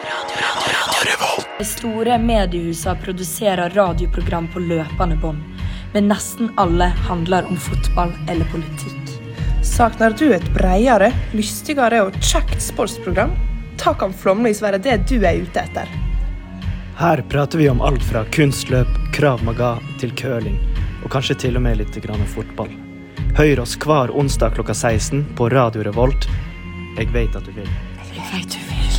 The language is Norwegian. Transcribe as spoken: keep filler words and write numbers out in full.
De store mediehusene produserer radioprogram på løpende bånd, men nesten alle handler om fotball eller politikk. Saknar du et bredere, lystigere og kjekt sportsprogram? Ta kan Flomlys være det du er ute etter. Her prater vi om alt fra kunstløp, krav maga til curling, og kanskje til og med litt grann fotball. Hør oss hver onsdag klokka seksten på Radio Revolt. Jeg vet at du vil. Jeg vet du vil.